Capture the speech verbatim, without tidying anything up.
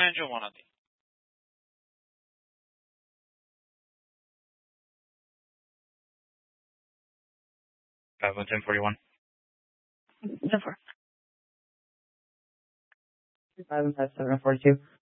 Angel one on D. Five one ten forty one. ten four. Five one five seven forty two.